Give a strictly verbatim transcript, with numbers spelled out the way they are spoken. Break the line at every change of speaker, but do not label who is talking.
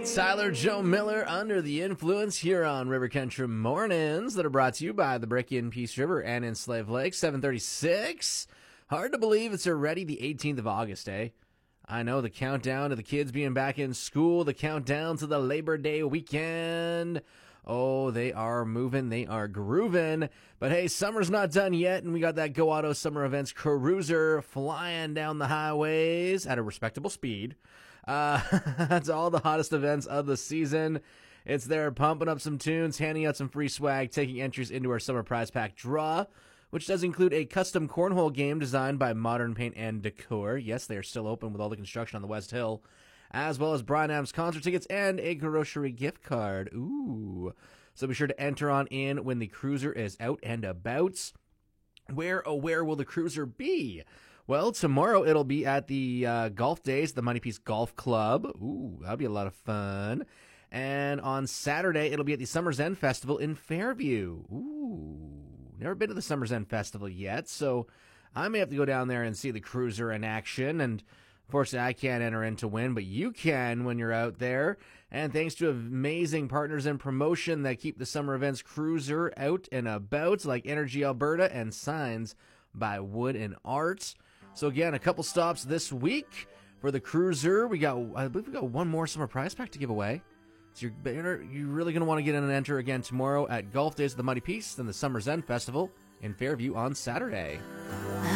Tyler Joe Miller, Under the Influence, here on River Country Mornings, that are brought to you by the Bricky and Peace River and in Slave Lake. seven thirty-six. Hard to believe it's already the eighteenth of August, eh? I know, the countdown to the kids being back in school, the countdown to the Labor Day weekend. Oh, they are moving, they are grooving. But hey, summer's not done yet, and we got that Go Auto Summer Events Cruiser flying down the highways at a respectable speed. Uh, that's all the hottest events of the season. It's there pumping up some tunes, handing out some free swag, taking entries into our summer prize pack draw, which does include a custom cornhole game designed by Modern Paint and Decor. Yes, they are still open with all the construction on the West Hill, as well as Brian Adams concert tickets and a grocery gift card. Ooh. So be sure to enter on in when the cruiser is out and about. Where, oh, where will the cruiser be? Well, tomorrow it'll be at the uh, Golf Days, the Money Piece Golf Club. Ooh, that'll be a lot of fun. And on Saturday, it'll be at the Summer's End Festival in Fairview. Ooh, never been to the Summer's End Festival yet, so I may have to go down there and see the cruiser in action. And unfortunately, I can't enter in to win, but you can when you're out there. And thanks to amazing partners in promotion that keep the Summer Events Cruiser out and about, like Energy Alberta and Signs by Wood and Art. So again, a couple stops this week for the cruiser. We got, I believe we got one more summer prize pack to give away. So you're better, you're really going to want to get in and enter again tomorrow at Golf Days of the Muddy Piece, then the Summer's End Festival in Fairview on Saturday.